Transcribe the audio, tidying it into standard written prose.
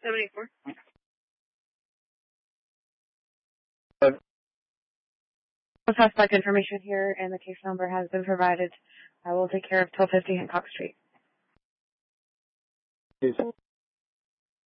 784. Suspect information here, and the case number has been provided. I will take care of 1250 Hancock Street. Yes.